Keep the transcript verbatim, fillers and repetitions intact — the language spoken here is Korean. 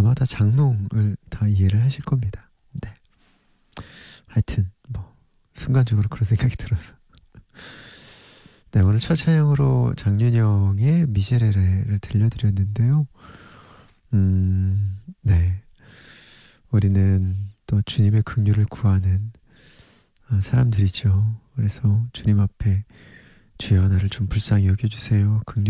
아마 다 장롱을 다 이해를 하실 겁니다. 네. 하여튼 뭐 순간적으로 그런 생각이 들어서 네, 오늘 첫 찬양으로 장윤영의 미제레레를 들려드렸는데요. 음, 네. 우리는 또 주님의 긍휼을 구하는 사람들이죠. 그래서 주님 앞에 주여 나를 좀 불쌍히 여겨주세요. 긍휼